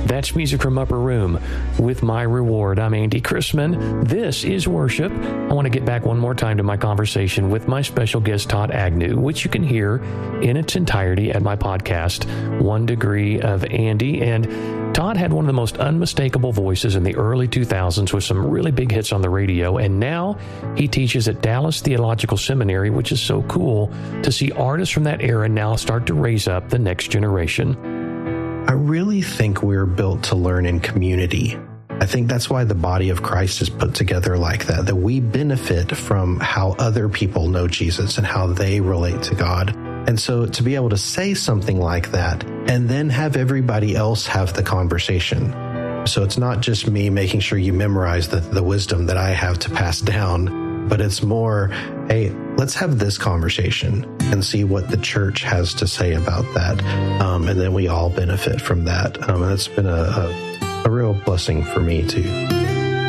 That's Music from Upper Room with My Reward. I'm Andy Chrisman. This is Worship. I want to get back one more time to my conversation with my special guest, Todd Agnew, which you can hear in its entirety at my podcast, 1 Degree of Andy. And Todd had one of the most unmistakable voices in the early 2000s with some really big hits on the radio. And now he teaches at Dallas Theological Seminary, which is so cool to see artists from that era now start to raise up the next generation. I really think we're built to learn in community. I think that's why the body of Christ is put together like that we benefit from how other people know Jesus and how they relate to God. And so to be able to say something like that and then have everybody else have the conversation. So it's not just me making sure you memorize the wisdom that I have to pass down, but it's more, hey, let's have this conversation and see what the church has to say about that. And then we all benefit from that. And it's been a real blessing for me too.